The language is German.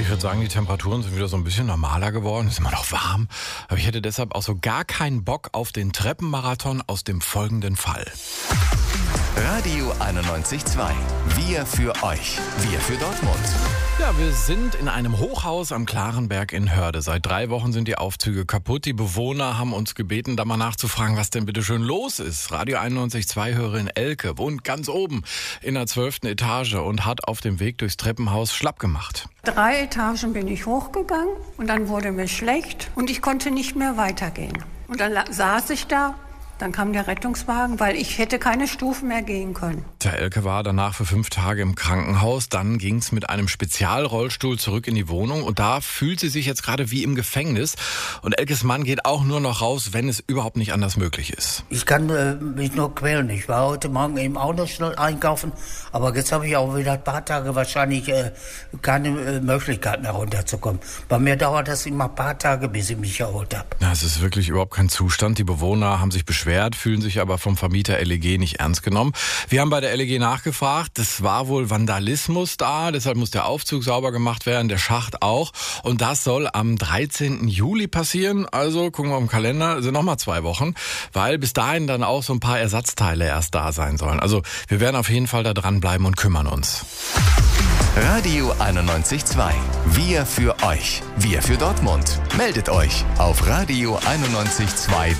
Ich würde sagen, die Temperaturen sind wieder so ein bisschen normaler geworden. Es ist immer noch warm. Aber ich hätte deshalb auch so gar keinen Bock auf den Treppenmarathon aus dem folgenden Fall. Radio 91.2. Wir für euch. Wir für Dortmund. Ja, wir sind in einem Hochhaus am Klarenberg in Hörde. Seit 3 Wochen sind die Aufzüge kaputt. Die Bewohner haben uns gebeten, da mal nachzufragen, was denn bitte schön los ist. Radio 91.2-Hörerin Elke wohnt ganz oben in der 12. Etage und hat auf dem Weg durchs Treppenhaus schlapp gemacht. 3 Etagen bin ich hochgegangen und dann wurde mir schlecht und ich konnte nicht mehr weitergehen. Und dann saß ich da. Dann kam der Rettungswagen, weil ich hätte keine Stufen mehr gehen können. Der Elke war danach für 5 Tage im Krankenhaus. Dann ging es mit einem Spezialrollstuhl zurück in die Wohnung. Und da fühlt sie sich jetzt gerade wie im Gefängnis. Und Elkes Mann geht auch nur noch raus, wenn es überhaupt nicht anders möglich ist. Ich kann mich nur quälen. Ich war heute Morgen eben auch noch schnell einkaufen. Aber jetzt habe ich auch wieder ein paar Tage wahrscheinlich keine Möglichkeit mehr runterzukommen. Bei mir dauert das immer ein paar Tage, bis ich mich erholt habe. Ja, es ist wirklich überhaupt kein Zustand. Die Bewohner haben sich beschwert, fühlen sich aber vom Vermieter LEG nicht ernst genommen. Wir haben bei der LEG nachgefragt. Das war wohl Vandalismus da. Deshalb muss der Aufzug sauber gemacht werden, der Schacht auch. Und das soll am 13. Juli passieren. Also gucken wir im Kalender, sind nochmal 2 Wochen, weil bis dahin dann auch so ein paar Ersatzteile erst da sein sollen. Also wir werden auf jeden Fall da dranbleiben und kümmern uns. Radio 91.2. Wir für euch. Wir für Dortmund. Meldet euch auf radio 91.2.